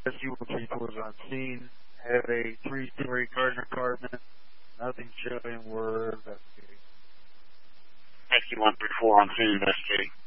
rescue people was on scene. Had a 3-story garden apartment. Nothing showing. We're investigating. Rescue 134 on scene investigating.